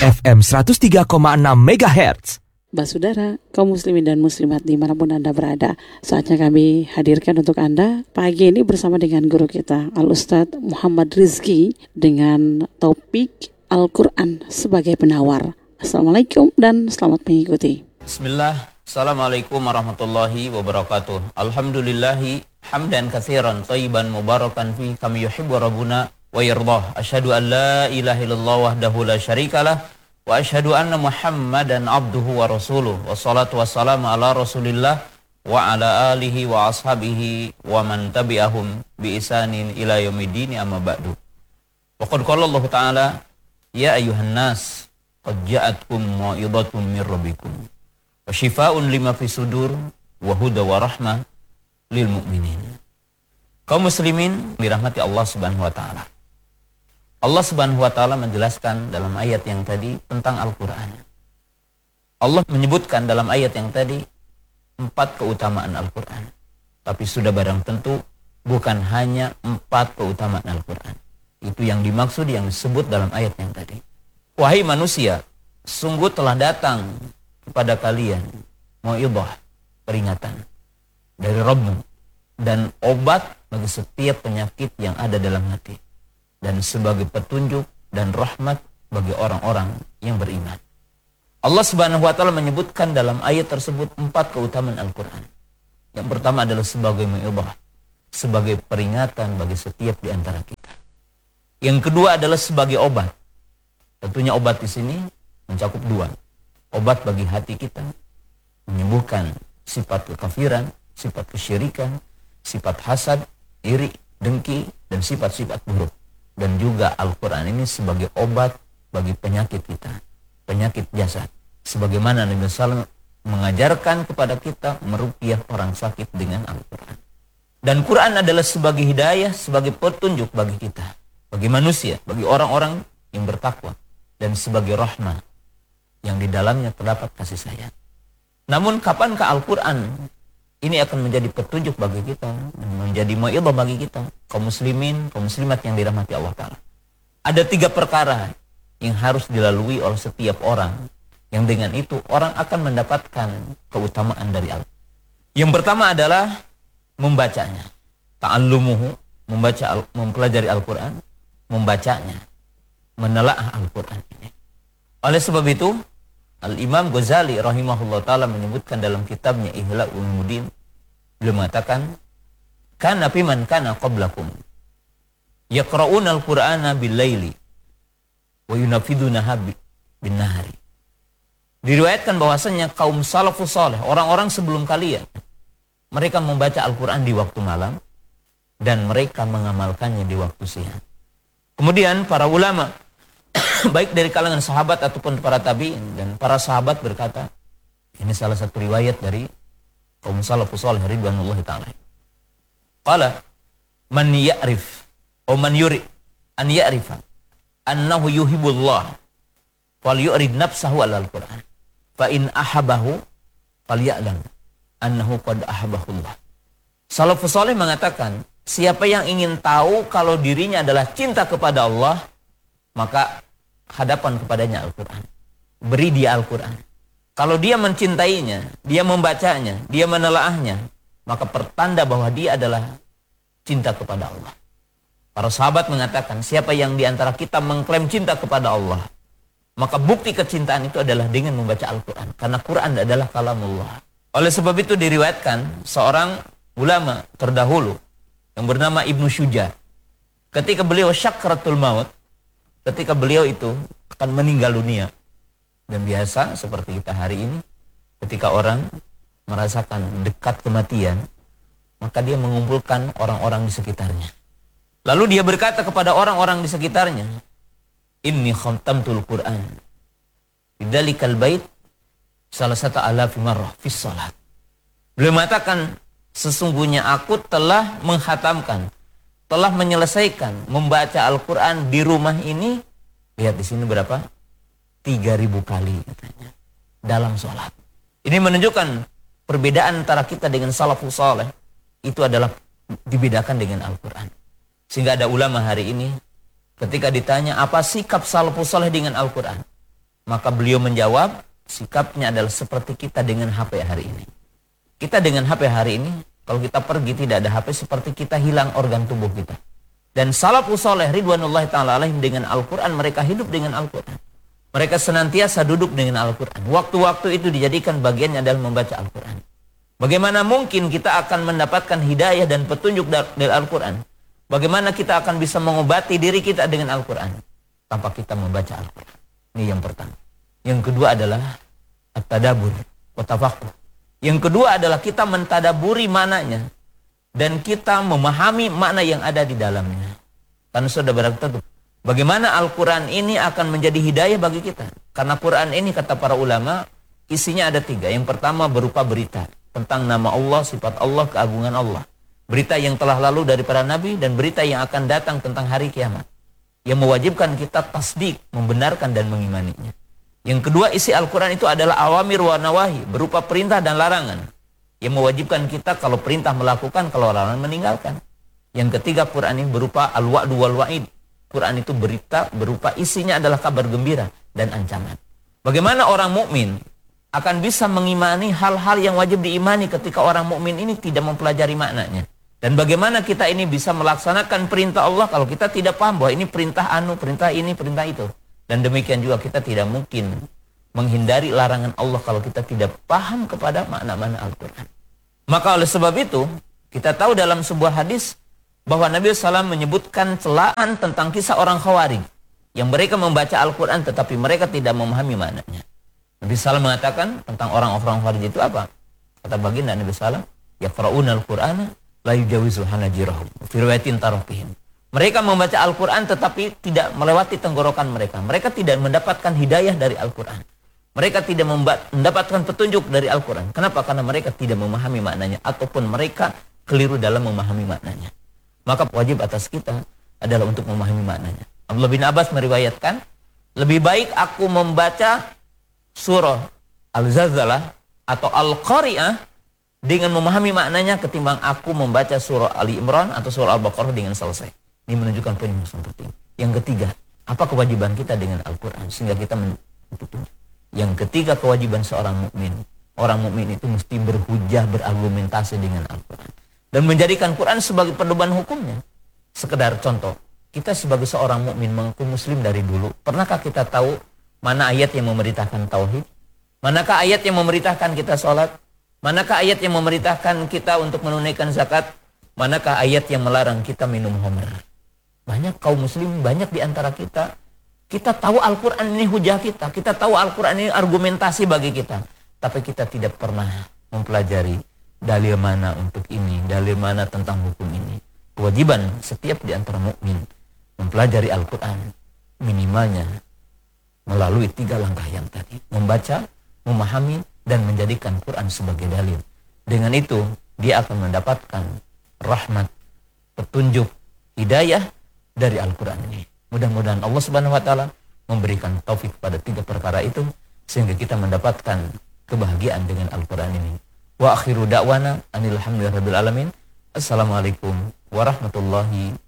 FM 103,6 MHz. Mbak Saudara, kaum muslimin dan muslimat dimanapun Anda berada, saatnya kami hadirkan untuk Anda pagi ini bersama dengan guru kita Al-Ustadz Muhammad Rizki dengan topik Al-Quran sebagai penawar. Assalamualaikum dan selamat mengikuti. Bismillah, Assalamualaikum warahmatullahi wabarakatuh. Alhamdulillahi hamdan katsiran thayyiban mubarakan fi kama yuhibbu rabbuna wa yardah. Asyhadu an la ilaha illallah wahdahu la syarikalah wa asyhadu anna Muhammadan abduhu wa rasuluh. Wassalatu wassalamu ala Rasulillah wa ala alihi wa ashabihi wa man tabi'ahum bi ihsanin ila yaumiddin, amma ba'du. Wa qad qala Allah Ta'ala, ya ayyuhan nas qad ja'atkum mau'izatun min rabbikum wa shifaa'un lima fi sudur wa huda wa rahmah lil mu'minin. Kaum muslimin dirahmati Allah Subhanahu wa taala. Allah Subhanahu wa taala menjelaskan dalam ayat yang tadi tentang Al-Qur'an. Allah menyebutkan dalam ayat yang tadi 4 keutamaan Al-Qur'an. Tapi sudah barang tentu bukan hanya 4 keutamaan Al-Qur'an. Itu yang dimaksud, yang disebut dalam ayat yang tadi. Wahai manusia, sungguh telah datang kepada kalian mau'izah, peringatan dari Rabbmu, dan obat bagi setiap penyakit yang ada dalam hati, dan sebagai petunjuk dan rahmat bagi orang-orang yang beriman. Allah Subhanahu wa taala menyebutkan dalam ayat tersebut 4 keutamaan Al-Qur'an. Yang pertama adalah sebagai mau'izah, sebagai peringatan bagi setiap di antara kita. Yang kedua adalah sebagai obat. Tentunya obat di sini mencakup 2. Obat bagi hati kita, menyembuhkan sifat kekafiran, sifat kesyirikan, sifat hasad, iri, dengki, dan sifat-sifat buruk. Dan juga Al-Quran ini sebagai obat bagi penyakit kita, penyakit jasad. Sebagaimana Nabi SAW mengajarkan kepada kita meruqyah orang sakit dengan Al-Quran. Dan Quran adalah sebagai hidayah, sebagai petunjuk bagi kita, bagi manusia, bagi orang-orang yang bertakwa, dan sebagai rahmah yang di dalamnya terdapat kasih sayang. Namun kapankah Al-Quran ini akan menjadi petunjuk bagi kita, menjadi mau'izah bagi kita, kaum muslimin, kaum muslimat yang dirahmati Allah Ta'ala? Ada 3 perkara yang harus dilalui oleh setiap orang, yang dengan itu orang akan mendapatkan keutamaan dari Allah. Yang pertama adalah membacanya, ta'allumuhu, mempelajari Al-Quran, membacanya, menelaah Al-Quran ini. Oleh sebab itu, Al-Imam Ghazali rahimahullah ta'ala menyebutkan dalam kitabnya Ihya Ulumuddin, beliau mengatakan, kana fiman kana qablakum yaqra'una al-Qur'ana bil-laili wa yunafidunaha bin-nahari. Diriwayatkan bahwasanya kaum salafus saleh, orang-orang sebelum kalian, mereka membaca Al-Quran di waktu malam dan mereka mengamalkannya di waktu siang. Kemudian para ulama baik dari kalangan sahabat ataupun para tabi'in dan para sahabat berkata, ini salah satu riwayat dari kaum salafus salih ridwanullahi ta'ala. Qala man ya'rif atau man yuri an ya'rifa annahu yuhibbullah fal yu'rid nafsahu alal Qur'an fa in ahabahu fal ya'lam annahu qad ahabahullah. Salafus salih mengatakan, siapa yang ingin tahu kalau dirinya adalah cinta kepada Allah, maka hadapan kepadanya Al-Quran, beri dia Al-Quran. Kalau dia mencintainya, dia membacanya, dia menelaahnya, maka pertanda bahwa dia adalah cinta kepada Allah. Para sahabat mengatakan, siapa yang diantara kita mengklaim cinta kepada Allah, maka bukti kecintaan itu adalah dengan membaca Al-Quran, karena Quran adalah kalamullah. Oleh sebab itu diriwayatkan seorang ulama terdahulu yang bernama Ibnu Syuja, ketika beliau syakratul maut, ketika beliau itu akan meninggal dunia. Dan biasa seperti kita hari ini, ketika orang merasakan dekat kematian, maka dia mengumpulkan orang-orang di sekitarnya. Lalu dia berkata kepada orang-orang di sekitarnya, inni khatamtul Qur'an bidzalikal bait salah satu alafi marrah fis salat. Beliau mengatakan, sesungguhnya aku telah menghatamkan, telah menyelesaikan membaca Al-Quran di rumah ini, lihat di sini berapa? 3.000 kali katanya, dalam sholat. Ini menunjukkan perbedaan antara kita dengan salafus saleh, itu adalah dibedakan dengan Al-Quran. Sehingga ada ulama hari ini, ketika ditanya apa sikap salafus saleh dengan Al-Quran, Maka beliau menjawab, sikapnya adalah seperti kita dengan HP hari ini. Kita dengan HP hari ini, kalau kita pergi tidak ada HP, seperti kita hilang organ tubuh kita. Dan salafus saleh ridwanullahi ta'ala alaihim dengan Al-Quran, mereka hidup dengan Al-Quran. Mereka senantiasa duduk dengan Al-Quran. Waktu-waktu itu dijadikan bagiannya adalah membaca Al-Quran. Bagaimana mungkin kita akan mendapatkan hidayah dan petunjuk dari Al-Quran? Bagaimana kita akan bisa mengobati diri kita dengan Al-Quran? Tanpa kita membaca Al-Quran. Ini yang pertama. Yang kedua adalah at-tadabbur wa tafaqquh. Yang kedua adalah kita mentadaburi maknanya. Dan kita memahami makna yang ada di dalamnya. Karena sudah berarti bagaimana Al-Quran ini akan menjadi hidayah bagi kita. Karena Quran ini kata para ulama, isinya ada 3. Yang pertama berupa berita tentang nama Allah, sifat Allah, keagungan Allah. Berita yang telah lalu dari para nabi dan berita yang akan datang tentang hari kiamat. Yang mewajibkan kita tasdik, membenarkan dan mengimaninya. Yang kedua, isi Al-Quran itu adalah awamir wa nawahi, berupa perintah dan larangan. Yang mewajibkan kita kalau perintah melakukan, kalau larangan meninggalkan. Yang ketiga, Quran ini berupa al-wa'du wal wa'id. Quran itu berita, berupa isinya adalah kabar gembira dan ancaman. Bagaimana orang mukmin akan bisa mengimani hal-hal yang wajib diimani ketika orang mukmin ini tidak mempelajari maknanya? Dan bagaimana kita ini bisa melaksanakan perintah Allah kalau kita tidak paham bahwa ini perintah anu, perintah ini, perintah itu. Dan demikian juga kita tidak mungkin menghindari larangan Allah kalau kita tidak paham kepada makna-makna Al-Quran. Maka oleh sebab itu, kita tahu dalam sebuah hadis bahwa Nabi SAW menyebutkan celaan tentang kisah orang Khawarij yang mereka membaca Al-Quran tetapi mereka tidak memahami maknanya. Nabi SAW mengatakan tentang orang-orang Khawarij itu apa? Kata baginda Nabi SAW, yaqra'una al-Qur'ana la yujawizu hanajirahum fi riwayatin tarafihim. Mereka membaca Al-Quran tetapi tidak melewati tenggorokan mereka. Mereka tidak mendapatkan hidayah dari Al-Quran. Mereka tidak mendapatkan petunjuk dari Al-Quran. Kenapa? Karena mereka tidak memahami maknanya ataupun mereka keliru dalam memahami maknanya. Maka wajib atas kita adalah untuk memahami maknanya. Abdullah bin Abbas meriwayatkan, lebih baik aku membaca surah Al-Zalzalah atau Al-Qari'ah dengan memahami maknanya ketimbang aku membaca surah Ali Imran atau surah Al-Baqarah dengan selesai. Ini menunjukkan poin yang sangat penting. Yang ketiga, apa kewajiban kita dengan Al-Quran sehingga kita petunjuk. Yang ketiga, kewajiban seorang mukmin. Orang mukmin itu mesti berhujah, berargumentasi dengan Al-Quran dan menjadikan Quran sebagai pedoman hukumnya. Sekedar contoh, kita sebagai seorang mukmin mengaku muslim dari dulu, pernahkah kita tahu mana ayat yang memerintahkan tauhid? Manakah ayat yang memerintahkan kita sholat? Manakah ayat yang memerintahkan kita untuk menunaikan zakat? Manakah ayat yang melarang kita minum khamr? Banyak kaum muslim, banyak di antara kita, kita tahu Al-Quran ini hujah kita, kita tahu Al-Quran ini argumentasi bagi kita, tapi kita tidak pernah mempelajari dalil mana untuk ini, dalil mana tentang hukum ini. Kewajiban setiap di antara mukmin mempelajari Al-Quran minimalnya melalui 3 langkah yang tadi: membaca, memahami, dan menjadikan Quran sebagai dalil. Dengan itu dia akan mendapatkan rahmat, petunjuk, hidayah dari Al-Quran ini. Mudah-mudahan Allah Subhanahu wa taala memberikan taufik pada 3 perkara itu sehingga kita mendapatkan kebahagiaan dengan Al-Quran ini. Wa akhiru da'wana anil hamdulillahirabbil alamin. Assalamualaikum warahmatullahi